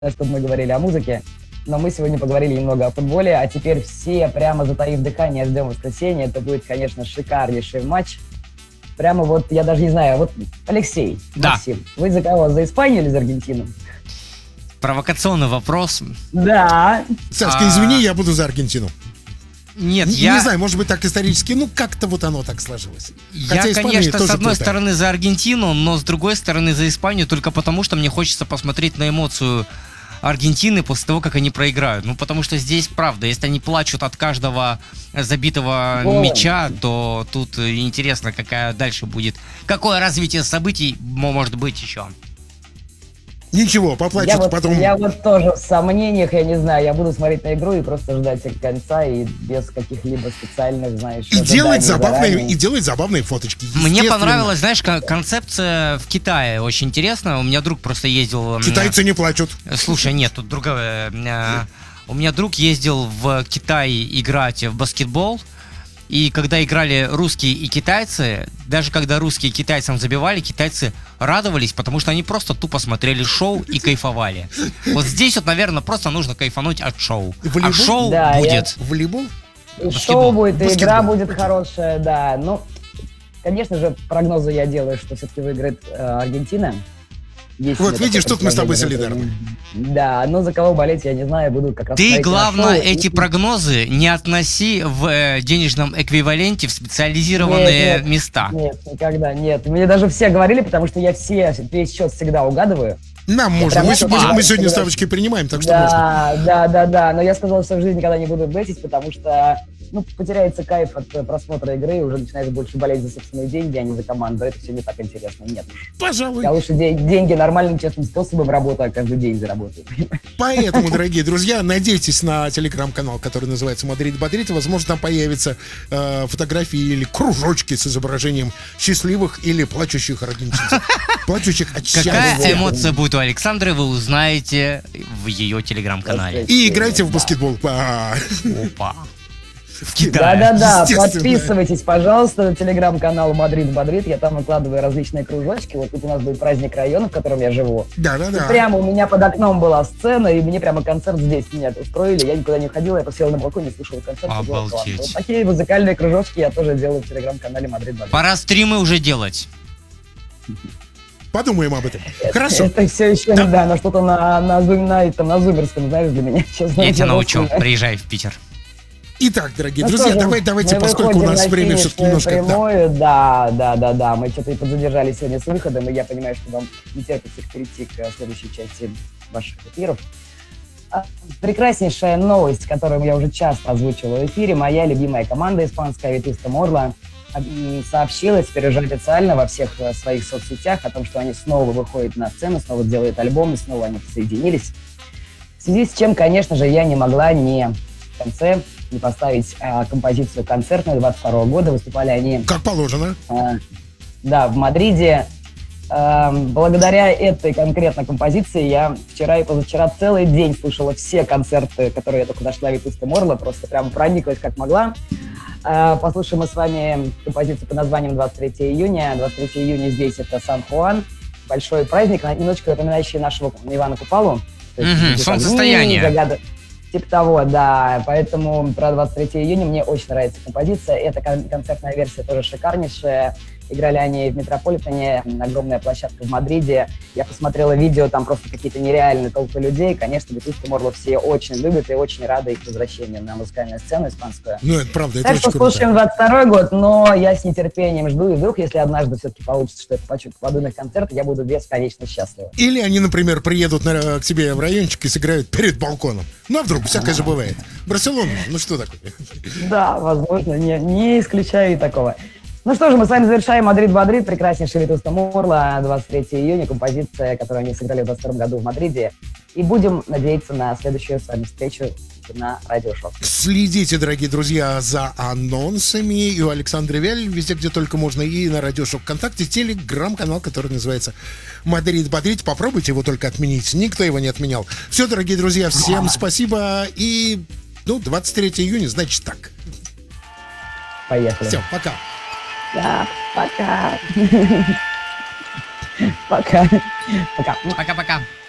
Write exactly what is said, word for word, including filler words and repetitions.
чтобы мы говорили о музыке, но мы сегодня поговорили немного о футболе, а теперь все, прямо затаив дыхание, ждем воскресенья. Это будет, конечно, шикарнейший матч. Прямо вот, я даже не знаю, вот Алексей, да. Максим, вы за кого, за Испанию или за Аргентину? Провокационный вопрос. Да. Сашка, А... извини, я буду за Аргентину. Нет, не, я... Не знаю, может быть, так исторически, ну, как-то вот оно так сложилось. Я, Хотя конечно, с одной крутая. стороны за Аргентину, но с другой стороны за Испанию, только потому, что мне хочется посмотреть на эмоцию Аргентины после того, как они проиграют. Ну, потому что здесь, правда, если они плачут от каждого забитого О. мяча, то тут интересно, какая дальше будет, какое развитие событий может быть еще. Ничего, поплачут я вот, потом. Я вот тоже в сомнениях, я не знаю, я буду смотреть на игру и просто ждать конца, и без каких-либо специальных, знаешь, и делать забавные, заранее. и делать забавные фоточки. Мне понравилась, знаешь, концепция в Китае очень интересная. У меня друг просто ездил... Китайцы не плачут. Слушай, нет, тут другая... У меня друг ездил в Китай играть в баскетбол. И когда играли русские и китайцы, даже когда русские китайцам забивали, китайцы радовались, потому что они просто тупо смотрели шоу и кайфовали. Вот здесь вот, наверное, просто нужно кайфануть от шоу. Волейбол? А шоу Да, будет. я... Волейбол? Шоу будет, и Баскетбол. игра будет хорошая, да. Ну, конечно же, прогнозы я делаю, что все-таки выиграет э, Аргентина. Есть вот видишь, тут мы с тобой солидарны. Да, но за кого болеть, я не знаю, буду как раз... Ты, главное, шоу. эти прогнозы не относи в э, денежном эквиваленте в специализированные нет, нет, места. Нет, никогда, нет. Мне даже все говорили, потому что я все, весь счет всегда угадываю. Нам можно. Мы, мы, мы сегодня ставочки принимаем, так что да, можно. Да, да, да. Но я сказал, что в жизни никогда не буду бетить, потому что ну, потеряется кайф от просмотра игры, и уже начинаешь больше болеть за собственные деньги, а не за команду. Это все не так интересно. Нет. Пожалуй. Я лучше де- деньги нормальным, честным способом работаю, а каждый день заработаю. Поэтому, дорогие друзья, надейтесь на телеграм-канал, который называется «Мадрид Бодрит». Возможно, там появятся э, фотографии или кружочки с изображением счастливых или плачущих аргентинцев. Плачущих от счастья. Какая эмоция будет у Александры, вы узнаете в ее телеграм-канале. И играйте в баскетбол. Опа. В Китае. Да-да-да, подписывайтесь, пожалуйста, на телеграм-канал Мадрид Бодрит. Я там выкладываю различные кружочки. Вот тут у нас будет праздник района, в котором я живу. Да-да-да. И прямо у меня под окном была сцена, и мне прямо концерт здесь меня устроили. Я никуда не ходила, я посела на балконе, слушала концерт. Обалдеть. Вот такие музыкальные кружочки я тоже делаю в телеграм-канале Мадрид Бодрит. Пора стримы уже делать. Подумаем об этом. Это, Хорошо. Это все еще да. не да, но что-то на, на, зум, на, там, на зумерском, знаешь, для меня. Честно, я тебя научу, приезжай в Питер. Итак, дорогие ну, друзья, же, давай, давайте, поскольку у нас время все-таки немножко... Прямую, да. да, да, да, да. Мы что-то и подзадержались сегодня с выходом, и я понимаю, что вам не терпится перейти к следующей части ваших эфиров. Прекраснейшая новость, которую я уже часто озвучивала в эфире. Моя любимая команда испанская Ветиста Морла сообщила теперь уже официально во всех своих соцсетях о том, что они снова выходят на сцену, снова делают альбом, и снова они присоединились. В связи с чем, конечно же, я не могла не в конце не поставить а, композицию концертную двадцать второго года. Выступали они... Как положено. А, да, в Мадриде. А, благодаря этой конкретно композиции я вчера и позавчера целый день слушала все концерты, которые я только нашла в Ветиста Морла, просто прям прониклась как могла. А, послушаем мы с вами композицию под названием двадцать третьего июня. двадцать третьего июня здесь это Сан-Хуан. Большой праздник, немножечко напоминающий нашего Ивана Купалу. Mm-hmm, солнцестояние. Загад... Типа того, да. Поэтому про двадцать третьего июня мне очень нравится композиция. Эта кон- концертная версия тоже шикарнейшая. Играли они в Метрополитене, огромная площадка в Мадриде. Я посмотрела видео, там просто какие-то нереальные толпы людей. Конечно, Ветиста Морла все очень любят и очень рады их возвращению на музыкальную сцену испанскую. Ну, это правда, это так очень что круто. слушаем двадцать второй год, но я с нетерпением жду. И вдруг, если однажды все-таки получится, что я попаду на концерт, я буду бесконечно счастлива. Или они, например, приедут на, к тебе в райончик и сыграют перед балконом. Ну, а вдруг, всякое же бывает. Барселона, ну что такое? Да, возможно, не, не исключаю и такого. Ну что же, мы с вами завершаем Мадрид-Бодрит, прекраснейший Ветиста Морла, двадцать третьего июня, композиция, которую они сыграли в двадцать втором году в Мадриде. И будем надеяться на следующую с вами встречу на радиошоу. Следите, дорогие друзья, за анонсами и у Александры Вяль, везде, где только можно, и на радиошоу ВКонтакте, телеграм-канал, который называется Мадрид Бодрит. Попробуйте его только отменить, никто его не отменял. Все, дорогие друзья, всем спасибо, и, ну, двадцать третьего июня, значит так. Поехали. Все, пока. Да, пока. Пока. Пока. Пока-пока.